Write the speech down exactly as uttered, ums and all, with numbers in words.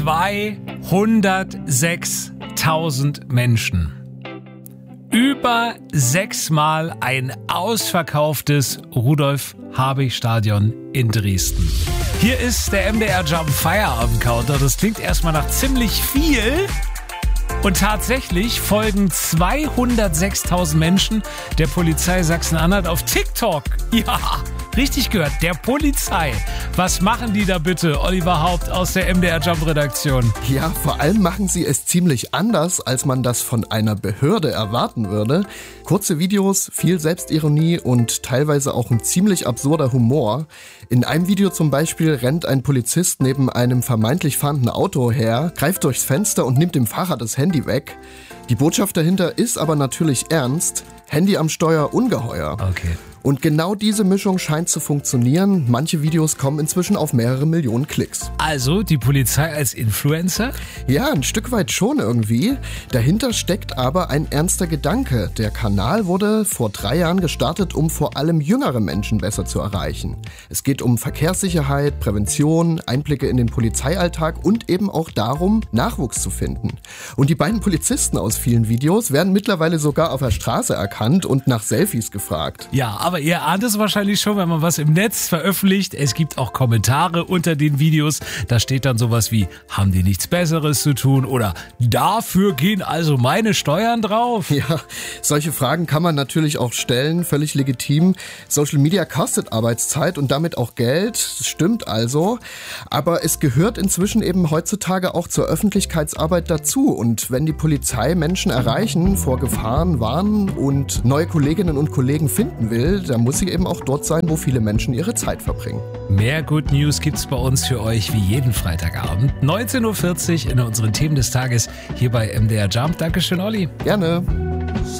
zweihundertsechstausend Menschen. Über sechsmal ein ausverkauftes Rudolf-Habich-Stadion in Dresden. Hier ist der M D R Jump Feierabend-Counter. Das klingt erstmal nach ziemlich viel. Und tatsächlich folgen zweihundertsechstausend Menschen der Polizei Sachsen-Anhalt auf TikTok. Ja, richtig gehört, der Polizei. Was machen die da bitte, Oliver Haupt aus der M D R Jump Redaktion? Ja, vor allem machen sie es ziemlich anders, als man das von einer Behörde erwarten würde. Kurze Videos, viel Selbstironie und teilweise auch ein ziemlich absurder Humor. In einem Video zum Beispiel rennt ein Polizist neben einem vermeintlich fahrenden Auto her, greift durchs Fenster und nimmt dem Fahrer das Handy weg. Die Botschaft dahinter ist aber natürlich ernst. Handy am Steuer, ungeheuer. Okay. Und genau diese Mischung scheint zu funktionieren. Manche Videos kommen inzwischen auf mehrere Millionen Klicks. Also die Polizei als Influencer? Ja, ein Stück weit schon irgendwie. Dahinter steckt aber ein ernster Gedanke. Der Kanal wurde vor drei Jahren gestartet, um vor allem jüngere Menschen besser zu erreichen. Es geht um Verkehrssicherheit, Prävention, Einblicke in den Polizeialltag und eben auch darum, Nachwuchs zu finden. Und die beiden Polizisten aus vielen Videos werden mittlerweile sogar auf der Straße erkannt und nach Selfies gefragt. Ja, aber ihr ahnt es wahrscheinlich schon, wenn man was im Netz veröffentlicht. Es gibt auch Kommentare unter den Videos. Da steht dann sowas wie, haben die nichts Besseres zu tun? Oder dafür gehen also meine Steuern drauf? Ja, solche Fragen kann man natürlich auch stellen, völlig legitim. Social Media kostet Arbeitszeit und damit auch Geld, das stimmt also. Aber es gehört inzwischen eben heutzutage auch zur Öffentlichkeitsarbeit dazu. Und wenn die Polizei Menschen erreichen, vor Gefahren warnen und neue Kolleginnen und Kollegen finden will, da muss sie eben auch dort sein, wo viele Menschen ihre Zeit verbringen. Mehr Good News gibt's bei uns für euch wie jeden Freitagabend. neunzehn Uhr vierzig in unseren Themen des Tages hier bei M D R Jump. Dankeschön, Olli. Gerne.